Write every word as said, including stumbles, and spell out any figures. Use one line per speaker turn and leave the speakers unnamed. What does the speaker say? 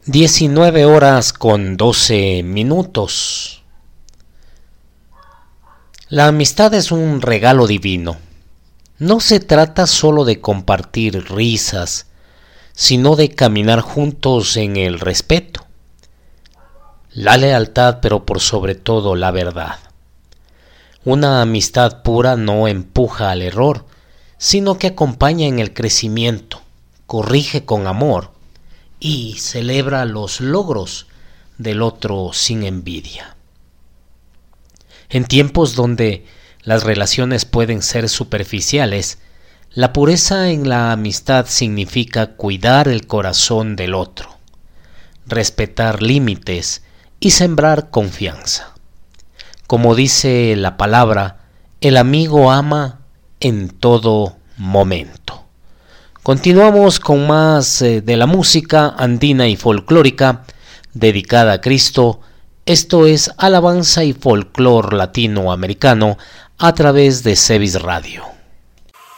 diecinueve horas con doce minutos. La amistad es un regalo divino. No se trata solo de compartir risas, sino de caminar juntos en el respeto, la lealtad, pero por sobre todo la verdad. Una amistad pura no empuja al error, sino que acompaña en el crecimiento, corrige con amor y celebra los logros del otro sin envidia. En tiempos donde las relaciones pueden ser superficiales, la pureza en la amistad significa cuidar el corazón del otro, respetar límites y sembrar confianza. Como dice la palabra, el amigo ama en todo momento. Continuamos con más eh, de la música andina y folclórica dedicada a Cristo. Esto es alabanza y folclor latinoamericano a través de Cevis Radio.